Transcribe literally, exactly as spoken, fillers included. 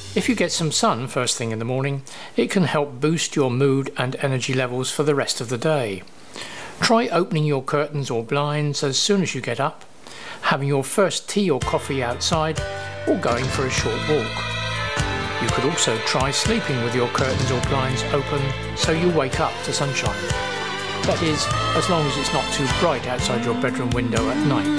If you get some sun first thing in the morning, it can help boost your mood and energy levels for the rest of the day. Try opening your curtains or blinds as soon as you get up, having your first tea or coffee outside, or going for a short walk. You could also try sleeping with your curtains or blinds open so you wake up to sunshine. That is, as long as it's not too bright outside your bedroom window at night.